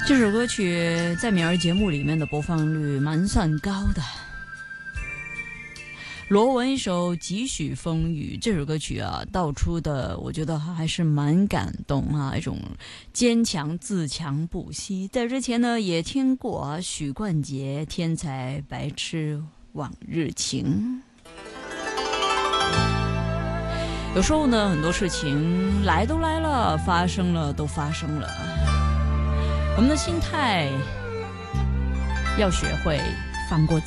这首歌曲在敏儿节目里面的播放率蛮算高的。罗文一首《几许风雨》这首歌曲啊，道出的我觉得还是蛮感动啊，一种坚强自强不息。在之前呢也听过啊，许冠杰《天才白痴往日情》。有时候呢，很多事情来都来了，发生了都发生了，我们的心态要学会放过自己。